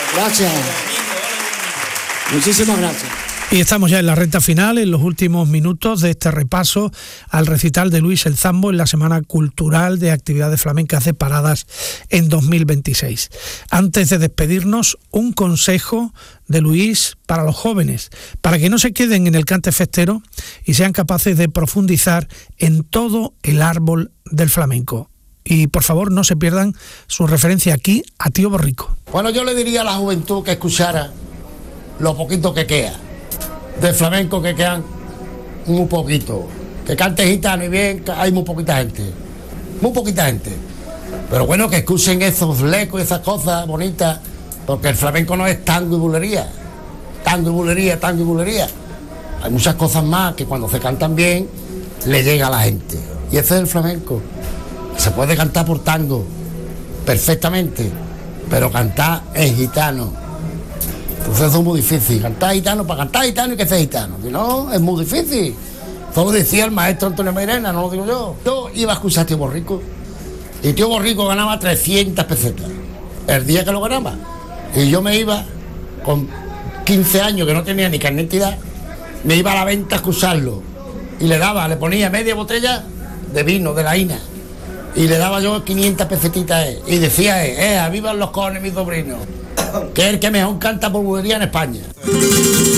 Gracias. Muchísimas gracias. Y estamos ya en la recta final, en los últimos minutos de este repaso al recital de Luis El Zambo en la Semana Cultural de Actividades Flamencas de Paradas en 2026. Antes de despedirnos, un consejo de Luis para los jóvenes, para que no se queden en el cante festero y sean capaces de profundizar en todo el árbol del flamenco. Y por favor no se pierdan su referencia aquí a Tío Borrico. Bueno, yo le diría a la juventud que escuchara lo poquito que queda de flamenco, que quedan muy poquito, que cante gitano y bien, hay muy poquita gente, pero bueno, que escuchen esos lecos, esas cosas bonitas, porque el flamenco no es tango y bulería, hay muchas cosas más que cuando se cantan bien le llega a la gente, y ese es el flamenco. Se puede cantar por tango perfectamente, pero cantar en gitano. Entonces eso es muy difícil, cantar gitano, para cantar gitano y que sea gitano, si no, es muy difícil. Eso lo decía el maestro Antonio Mairena, no lo digo yo. Yo iba a escuchar a Tío Borrico, y Tío Borrico ganaba 300 pesetas el día que lo ganaba. Y yo me iba, con 15 años, que no tenía ni carnet de identidad, me iba a la venta a escucharlo. Y le ponía media botella de vino, de la Ina, y le daba yo 500 pesetitas a él. Y decía vivan los cojones, mis sobrinos, que es el que mejor canta por bulería en España.